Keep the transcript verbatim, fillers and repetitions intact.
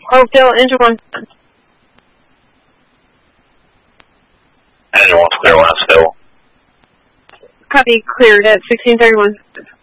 Oakdale, engine one. Engine one's clear when it's still. Copy, cleared at sixteen thirty-one.